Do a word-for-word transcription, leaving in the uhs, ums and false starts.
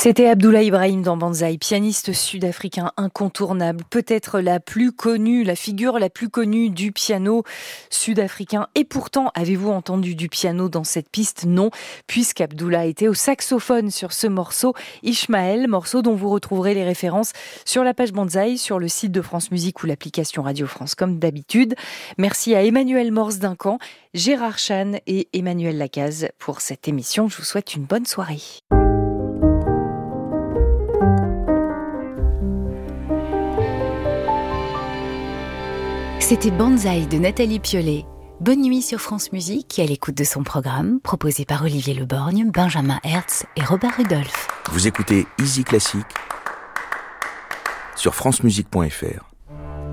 C'était Abdoulaye Ibrahim dans Banzai, pianiste sud-africain incontournable, peut-être la plus connue, la figure la plus connue du piano sud-africain. Et pourtant, avez-vous entendu du piano dans cette piste? Non, puisqu'Abdoulaye était au saxophone sur ce morceau, Ishmael, morceau dont vous retrouverez les références sur la page Banzai, sur le site de France Musique ou l'application Radio France comme d'habitude. Merci à Emmanuel Morse-Duncan, Gérard Chan et Emmanuel Lacaze pour cette émission. Je vous souhaite une bonne soirée. C'était Banzai de Nathalie Piollet. Bonne nuit sur France Musique et à l'écoute de son programme, proposé par Olivier Leborgne, Benjamin Hertz et Robert Rudolph. Vous écoutez Easy Classique sur francemusique point f r.